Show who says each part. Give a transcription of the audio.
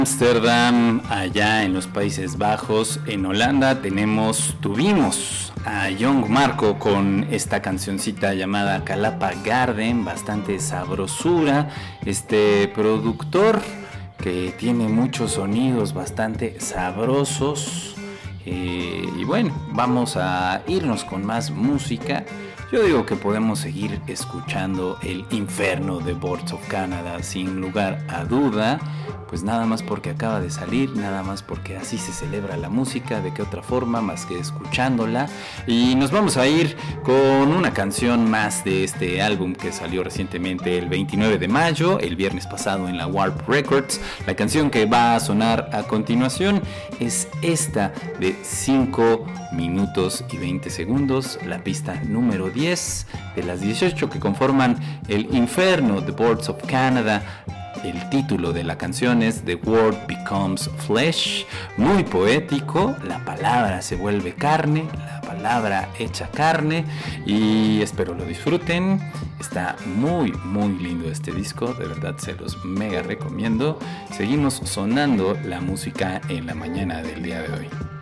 Speaker 1: Ámsterdam, allá en los Países Bajos, en Holanda, tuvimos a Young Marco con esta cancioncita llamada Calapa Garden, bastante sabrosura. Este productor que tiene muchos sonidos bastante sabrosos. Y bueno, vamos a irnos con más música. Yo digo que podemos seguir escuchando el Inferno de Boards of Canada sin lugar a duda, pues nada más porque acaba de salir, nada más porque así se celebra la música, de qué otra forma más que escuchándola. Y nos vamos a ir con una canción más de este álbum que salió recientemente el 29 de mayo, el viernes pasado en la Warp Records. La canción que va a sonar a continuación es esta de 5 minutos y 20 segundos, la pista número 10 de las 18 que conforman el Inferno de Boards of Canada. El título de la canción es The Word Becomes Flesh, muy poético, la palabra se vuelve carne, la palabra hecha carne, y espero lo disfruten. Está muy lindo este disco, de verdad se los mega recomiendo. Seguimos sonando la música en la mañana del día de hoy.